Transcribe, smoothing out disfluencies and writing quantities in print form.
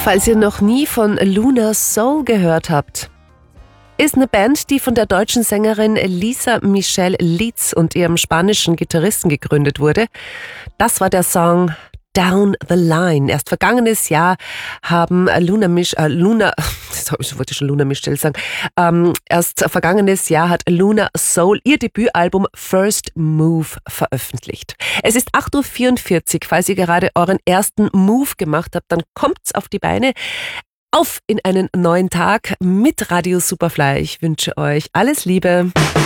Falls ihr noch nie von Luna Soul gehört habt, ist eine Band, die von der deutschen Sängerin Lisa Michelle Leeds und ihrem spanischen Gitarristen gegründet wurde. Das war der Song Down the Line. Erst vergangenes Jahr haben Luna Soul ihr Debütalbum First Move veröffentlicht. Es ist 8.44 Uhr. Falls ihr gerade euren ersten Move gemacht habt, dann kommt's auf die Beine. Auf in einen neuen Tag mit Radio Superfly. Ich wünsche euch alles Liebe.